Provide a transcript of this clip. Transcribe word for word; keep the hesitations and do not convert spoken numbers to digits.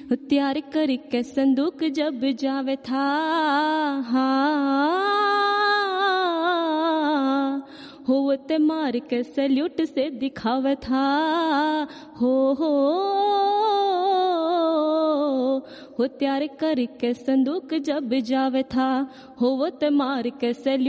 तैयार करके संदूक जब जावे था, हाँ हो ते मार के सैल्यूट से दिखावे था, हो हो हो तैयार करके संदूक जब जावे था, हो ते मार के सैल्यूट